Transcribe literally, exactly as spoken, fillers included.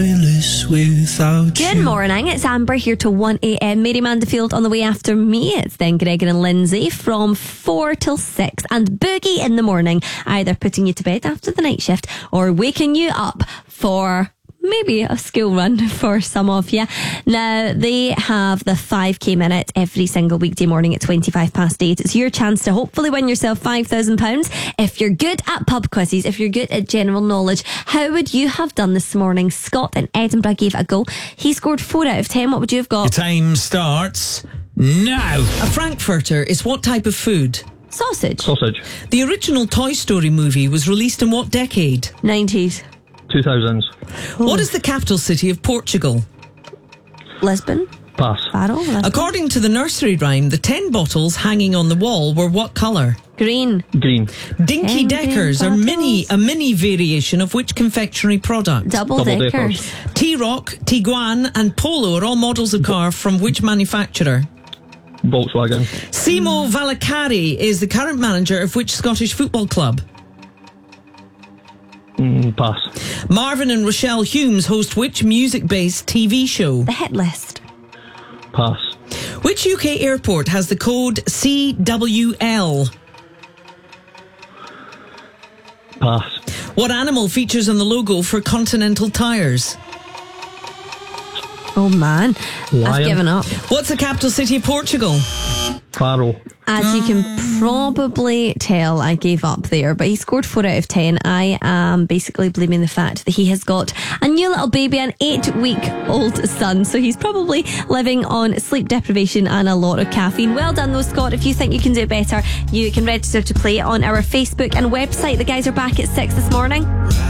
Without Good morning, it's Amber here till one a.m. Mary Manderfield on the way after me. It's then Gregor and Lindsay from four till six, and Boogie in the morning, either putting you to bed after the night shift or waking you up for maybe a school run for some of you. Now, they have the five K minute every single weekday morning at twenty-five past eight. It's your chance to hopefully win yourself five thousand pounds. If you're good at pub quizzes, if you're good at general knowledge, how would you have done this morning? Scott in Edinburgh gave it a go. He scored four out of ten. What would you have got? The time starts now. A Frankfurter is what type of food? Sausage. Sausage. The original Toy Story movie was released in what decade? nineties. two thousands. What is the capital city of Portugal? Lisbon. Pass. Faro. Lisbon. According to the nursery rhyme, the ten bottles hanging on the wall were what colour? Green. Green. Dinky Ten Deckers are bottles. mini, a mini variation of which confectionary product? Double, Double deckers. deckers. T-Rock, Tiguan and Polo are all models of car from which manufacturer? Volkswagen. Simo Valakari is the current manager of which Scottish football club? Mm, pass. Marvin and Rochelle Humes host which music-based T V show? The hit list. Pass. Which U K airport has the code C W L? Pass. What animal features on the logo for Continental Tires? Oh man, I've Lion. given up. What's the capital city of Portugal? Faro. As you can probably tell, I gave up there, but he scored four out of ten. I am basically blaming the fact that he has got a new little baby, an eight-week-old son, so he's probably living on sleep deprivation and a lot of caffeine. Well done though, Scott. If you think you can do it better, you can register to play on our Facebook and website. The guys are back at six this morning.